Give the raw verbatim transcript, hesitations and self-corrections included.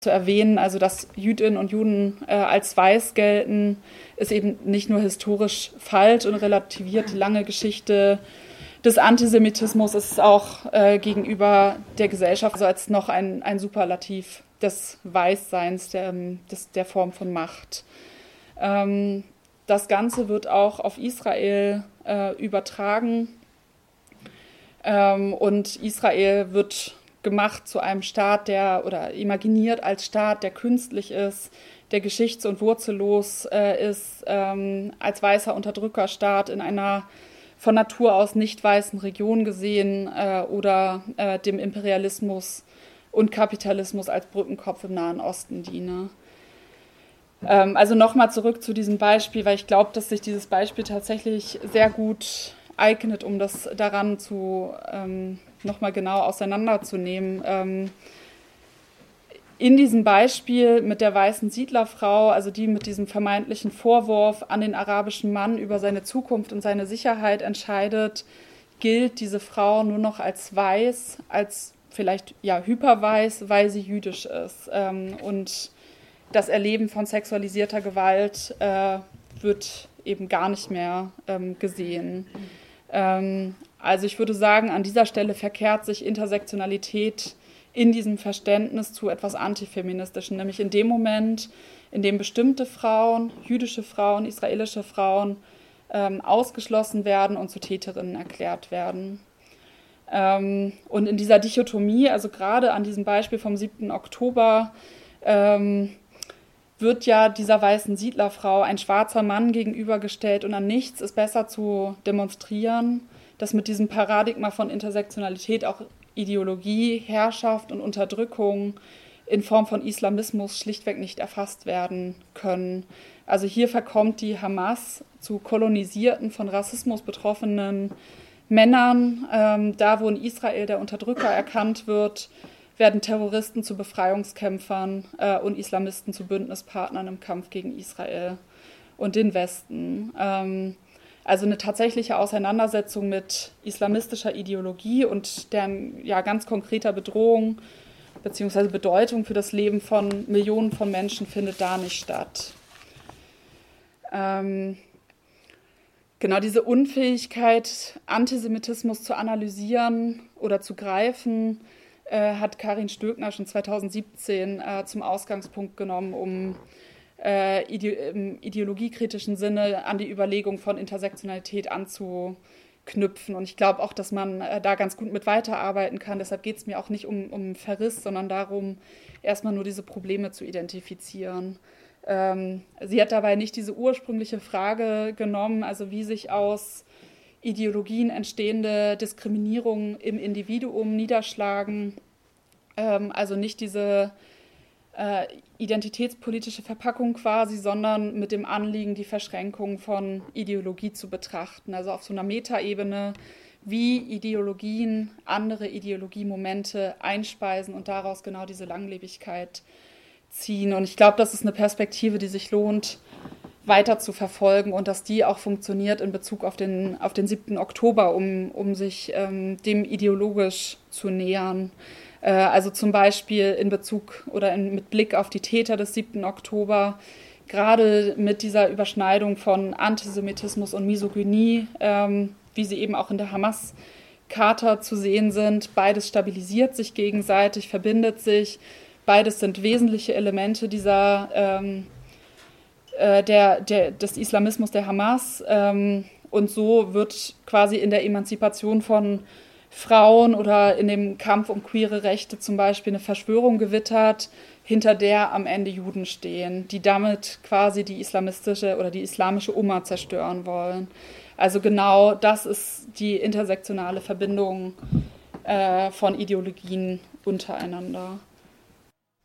zu erwähnen, also dass Jüdinnen und Juden äh, als weiß gelten, ist eben nicht nur historisch falsch und relativiert die lange Geschichte des Antisemitismus, ist auch äh, gegenüber der Gesellschaft also als noch ein, ein Superlativ des Weißseins, der, des, der Form von Macht. Ähm, das Ganze wird auch auf Israel äh, übertragen ähm, und Israel wird gemacht zu einem Staat, der oder imaginiert als Staat, der künstlich ist, der geschichts- und wurzellos äh, ist, ähm, als weißer Unterdrückerstaat in einer von Natur aus nicht weißen Region gesehen äh, oder äh, dem Imperialismus und Kapitalismus als Brückenkopf im Nahen Osten diene. Ähm, also nochmal zurück zu diesem Beispiel, weil ich glaube, dass sich dieses Beispiel tatsächlich sehr gut eignet, um das daran zu ähm, nochmal genau auseinanderzunehmen. Ähm, in diesem Beispiel mit der weißen Siedlerfrau, also die mit diesem vermeintlichen Vorwurf an den arabischen Mann über seine Zukunft und seine Sicherheit entscheidet, gilt diese Frau nur noch als weiß, als vielleicht ja hyperweiß, weil sie jüdisch ist. Ähm, und das Erleben von sexualisierter Gewalt äh, wird eben gar nicht mehr ähm, gesehen. Ähm, also ich würde sagen, an dieser Stelle verkehrt sich Intersektionalität in diesem Verständnis zu etwas Antifeministischem, nämlich in dem Moment, in dem bestimmte Frauen, jüdische Frauen, israelische Frauen ähm, ausgeschlossen werden und zu Täterinnen erklärt werden. Ähm, und in dieser Dichotomie, also gerade an diesem Beispiel vom siebten Oktober, ähm, wird ja dieser weißen Siedlerfrau ein schwarzer Mann gegenübergestellt und an nichts ist besser zu demonstrieren, dass mit diesem Paradigma von Intersektionalität auch Ideologie, Herrschaft und Unterdrückung in Form von Islamismus schlichtweg nicht erfasst werden können. Also hier verkommt die Hamas zu kolonisierten, von Rassismus betroffenen Männern. Ähm, da, wo in Israel der Unterdrücker erkannt wird, werden Terroristen zu Befreiungskämpfern äh, und Islamisten zu Bündnispartnern im Kampf gegen Israel und den Westen. Ähm, Also eine tatsächliche Auseinandersetzung mit islamistischer Ideologie und deren ja, ganz konkreter Bedrohung bzw. Bedeutung für das Leben von Millionen von Menschen findet da nicht statt. Ähm, genau diese Unfähigkeit, Antisemitismus zu analysieren oder zu greifen, äh, hat Karin Stöckner schon zweitausendsiebzehn äh, zum Ausgangspunkt genommen, um Äh, ide- im ideologiekritischen Sinne an die Überlegung von Intersektionalität anzuknüpfen. Und ich glaube auch, dass man äh, da ganz gut mit weiterarbeiten kann. Deshalb geht es mir auch nicht um, um Verriss, sondern darum, erstmal nur diese Probleme zu identifizieren. Ähm, sie hat dabei nicht diese ursprüngliche Frage genommen, also wie sich aus Ideologien entstehende Diskriminierungen im Individuum niederschlagen. Ähm, also nicht diese Äh, identitätspolitische Verpackung quasi, sondern mit dem Anliegen, die Verschränkung von Ideologie zu betrachten. Also auf so einer Metaebene, wie Ideologien andere Ideologiemomente einspeisen und daraus genau diese Langlebigkeit ziehen. Und ich glaube, das ist eine Perspektive, die sich lohnt, weiter zu verfolgen und dass die auch funktioniert in Bezug auf den, auf den siebten Oktober, um, um sich ähm, dem ideologisch zu nähern. Also zum Beispiel in Bezug oder in, mit Blick auf die Täter des siebten Oktober, gerade mit dieser Überschneidung von Antisemitismus und Misogynie, ähm, wie sie eben auch in der Hamas-Charta zu sehen sind. Beides stabilisiert sich gegenseitig, verbindet sich. Beides sind wesentliche Elemente dieser, ähm, äh, der, der, des Islamismus der Hamas. Ähm, und so wird quasi in der Emanzipation von Frauen oder in dem Kampf um queere Rechte zum Beispiel eine Verschwörung gewittert, hinter der am Ende Juden stehen, die damit quasi die islamistische oder die islamische Umma zerstören wollen. Also genau das ist die intersektionale Verbindung äh, von Ideologien untereinander.